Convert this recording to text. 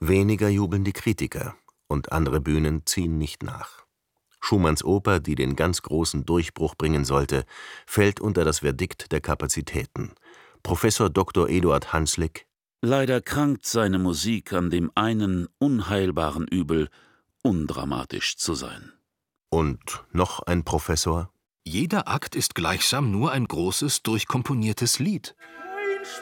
Weniger jubeln die Kritiker, und andere Bühnen ziehen nicht nach. Schumanns Oper, die den ganz großen Durchbruch bringen sollte, fällt unter das Verdikt der Kapazitäten. Professor Dr. Eduard Hanslick: Leider krankt seine Musik an dem einen unheilbaren Übel, undramatisch zu sein. Und noch ein Professor: Jeder Akt ist gleichsam nur ein großes, durchkomponiertes Lied.